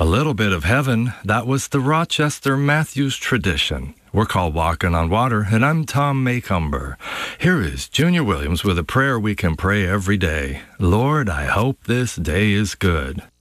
A little bit of heaven, that was the Rochester Matthews tradition. We're called Walking on Water, and I'm Tom Maycomber. Here is Junior Williams with a prayer we can pray every day. Lord, I hope this day is good.